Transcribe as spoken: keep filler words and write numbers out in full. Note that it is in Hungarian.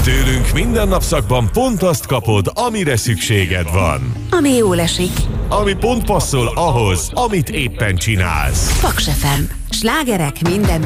Tőlünk minden napszakban pont azt kapod, amire szükséged van. Ami jól esik. Ami pont passzol ahhoz, amit éppen csinálsz. Paks ef em. Slágerek minden